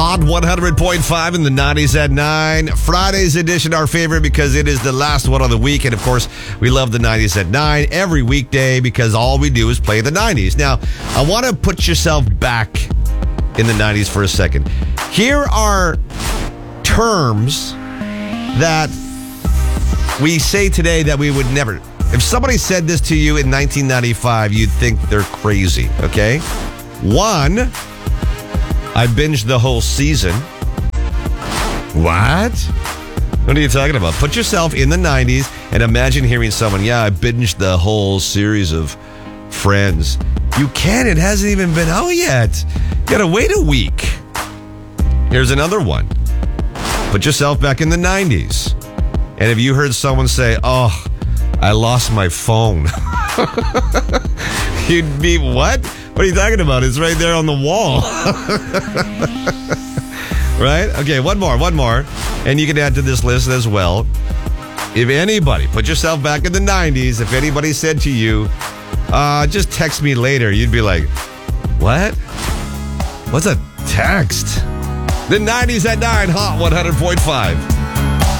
Hot 100.5 in the 90s at 9. Friday's edition, our favorite because it is the last one of the week. And of course, we love the 90s at 9 every weekday because all we do is play the 90s. Now, I want to put yourself back in the 90s for a second. Here are terms that we say today that we would never. If somebody said this to you in 1995, you'd think they're crazy, okay? One, I binged the whole season. What? What are you talking about? Put yourself in the 90s and imagine hearing someone, yeah, I binged the whole series of Friends. You can't. It hasn't even been out yet. You gotta wait a week. Here's another one. Put yourself back in the 90s. And if you heard someone say, oh, I lost my phone. You'd be, what? What are you talking about? It's right there on the wall. Right? Okay, one more. And you can add to this list as well. If anybody, put yourself back in the 90s, if anybody said to you, just text me later, you'd be like, what? What's a text? The 90s at 9, Hot 100.5.